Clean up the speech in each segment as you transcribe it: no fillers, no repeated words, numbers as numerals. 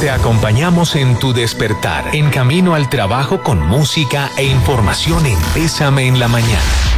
Te acompañamos en tu despertar, en camino al trabajo con música e información en Bésame en la Mañana.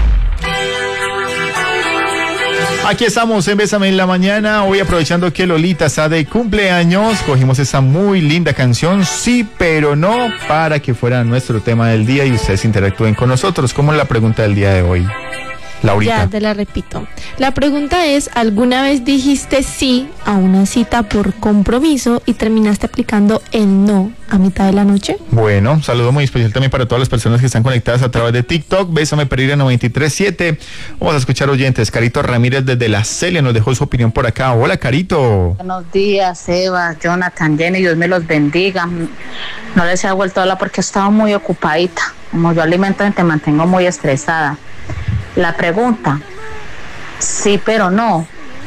Aquí estamos en Bésame en la Mañana. Hoy, aprovechando que Lolita está de cumpleaños, cogimos esa muy linda canción, Sí pero no, para que fuera nuestro tema del día y ustedes interactúen con nosotros. ¿Cómo es la pregunta del día de hoy, Laurita? Ya te la repito. La pregunta es: ¿alguna vez dijiste sí a una cita por compromiso y terminaste aplicando el no a mitad de la noche? Bueno, un saludo muy especial también para todas las personas que están conectadas a través de TikTok. Bésame Pereira 93.7. Vamos a escuchar oyentes. Carito Ramírez desde La Celia nos dejó su opinión por acá. Hola, Carito. Buenos días, Eva, Jonathan, Jenny, Dios me los bendiga. No les he vuelto a hablar porque he estado muy ocupadita. Como yo alimento, te mantengo muy estresada. La pregunta, sí pero no.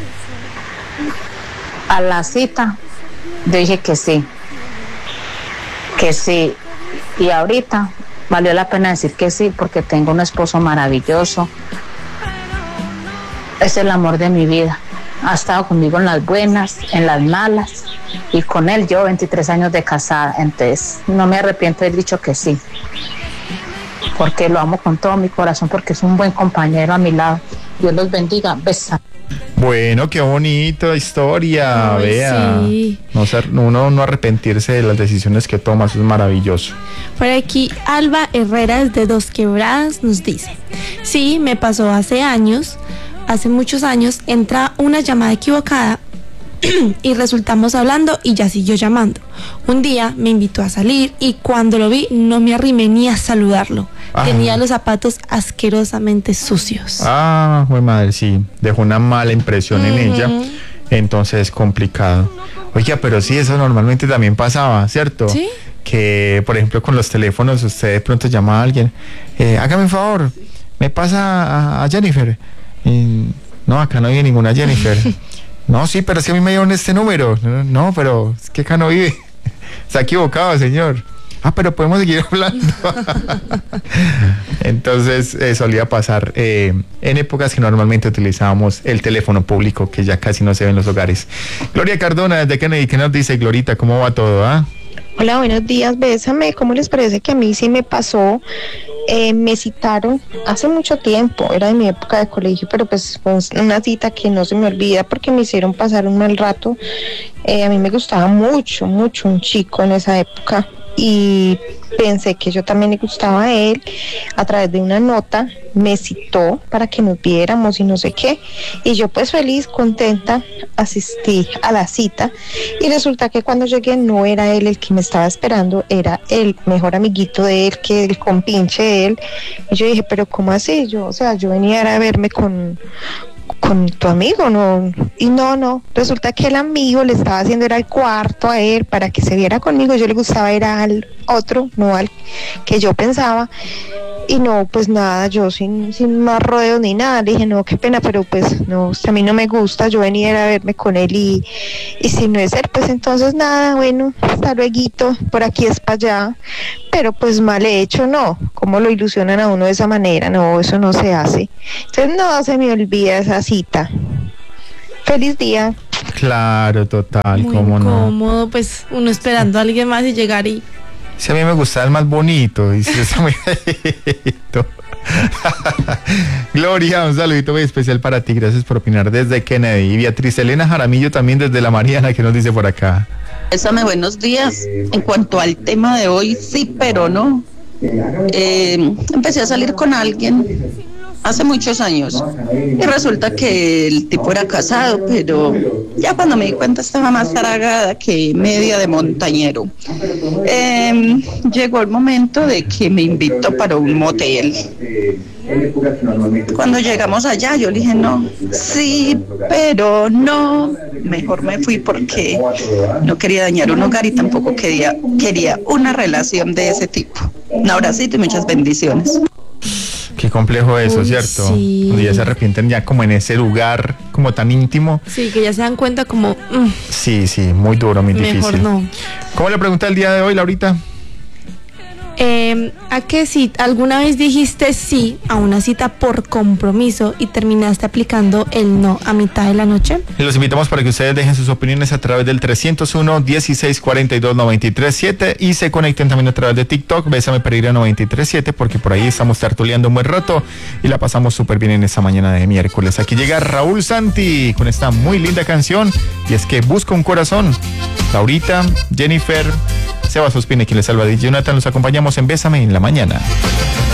A la cita yo dije que sí, y ahorita valió la pena decir que sí porque tengo un esposo maravilloso. Es el amor de mi vida. Ha estado conmigo en las buenas, en las malas, y con él yo 23 años de casada. Entonces no me arrepiento de haber dicho que sí, porque lo amo con todo mi corazón, porque es un buen compañero a mi lado. Dios los bendiga. Besa. Bueno, qué bonita historia. Ay, vea. Sí. Uno no arrepentirse de las decisiones que toma, eso es maravilloso. Por aquí, Alba Herrera de Dos Quebradas nos dice: sí, me pasó hace muchos años, entra una llamada equivocada y resultamos hablando y ya siguió llamando. Un día me invitó a salir y cuando lo vi no me arrimé ni a saludarlo. Tenía los zapatos asquerosamente sucios. Güey, madre, sí, dejó una mala impresión en ella, entonces es complicado. Oiga, pero sí, eso normalmente también pasaba, ¿cierto? Sí. Que, por ejemplo, con los teléfonos, usted de pronto llama a alguien, hágame un favor, me pasa a Jennifer. No, acá no vive ninguna Jennifer. No, sí, pero es que a mí me dieron este número. No, pero es que acá no vive. Se ha equivocado, señor. Pero podemos seguir hablando. Entonces solía pasar en épocas que normalmente utilizábamos el teléfono público, que ya casi no se ve en los hogares. Gloria Cardona desde Kennedy, ¿qué nos dice, Glorita? ¿Cómo va todo? Hola, buenos días, Bésame. ¿Cómo les parece que a mí sí me pasó? Me citaron hace mucho tiempo, era de mi época de colegio, pero pues fue una cita que no se me olvida porque me hicieron pasar un mal rato. A mí me gustaba mucho un chico en esa época y pensé que yo también le gustaba a él. A través de una nota me citó para que nos viéramos y no sé qué, y yo pues feliz, contenta, asistí a la cita y resulta que cuando llegué no era él el que me estaba esperando, era el mejor amiguito de él, que el compinche de él. Y yo dije, pero ¿cómo así? Yo venía a verme con tu amigo, ¿no? Y no, resulta que el amigo le estaba haciendo era el cuarto a él para que se viera conmigo. Yo le gustaba era al otro, no al que yo pensaba. Y no, pues nada, yo sin más rodeos ni nada, le dije, no, qué pena, pero pues no, a mí no me gusta, yo venía a verme con él y si no es él, pues entonces nada, bueno, hasta lueguito, por aquí es para allá, pero pues mal hecho, no, cómo lo ilusionan a uno de esa manera, no, eso no se hace. Entonces no se me olvida esa cita. Feliz día. Claro, total, Muy cómo no. incómodo, pues uno esperando a alguien más y llegar y... Si a mí me gustaba el más bonito, y si está muy bonito. Gloria, un saludito muy especial para ti, gracias por opinar desde Kennedy. Y Beatriz Elena Jaramillo también desde La Mariana, que nos dice por acá. Bésame, buenos días. En cuanto al tema de hoy, sí, pero no. Empecé a salir con alguien hace muchos años y resulta que el tipo era casado, pero ya cuando me di cuenta estaba más taragada que media de montañero. Llegó el momento de que me invitó para un motel. Cuando llegamos allá yo le dije no, sí, pero no, mejor me fui porque no quería dañar un hogar y tampoco quería una relación de ese tipo. Un abracito y muchas bendiciones. Qué complejo eso, ¿cierto? Sí. Cuando ya se arrepienten ya como en ese lugar como tan íntimo. Sí, que ya se dan cuenta como... Sí, muy duro, muy difícil. Mejor no. ¿Cómo le pregunta el día de hoy, Laurita? ¿A qué si alguna vez dijiste sí a una cita por compromiso y terminaste aplicando el no a mitad de la noche? Los invitamos para que ustedes dejen sus opiniones a través del 301-1642-937 y se conecten también a través de TikTok, Bésame Pereira 937, porque por ahí estamos tertuleando un buen rato y la pasamos súper bien en esta mañana de miércoles. Aquí llega Raúl Santi con esta muy linda canción y es que Busca un Corazón. Laurita, Jennifer, Sebas Ospina, quien les salva, Jonathan, los acompañamos en Bésame en la mañana.